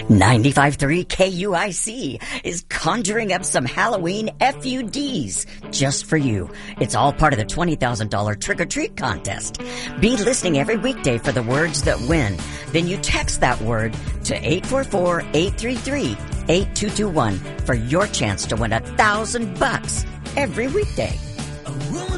95.3 KUIC is conjuring up some Halloween FUDs just for you. It's all part of the $20,000 trick-or-treat contest. Be listening every weekday for the words that win. Then you text that word to 844-833-8221 for your chance to win $1,000 every weekday.